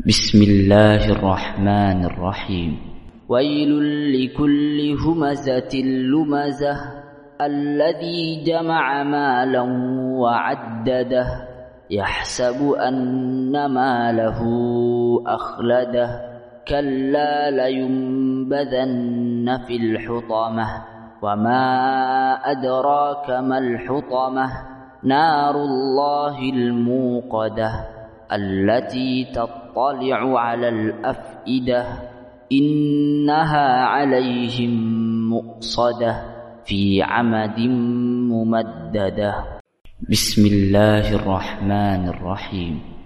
بسم الله الرحمن الرحيم. ويل لكل همزة لمزة الذي جمع مالا وعدده يحسب أن ماله أخلده كلا لينبذن في الحطمة وما أدراك ما الحطمة نار الله الموقدة التي تطلع على الأفئدة إنها عليهم مؤصدة في عمد ممددة. بسم الله الرحمن الرحيم.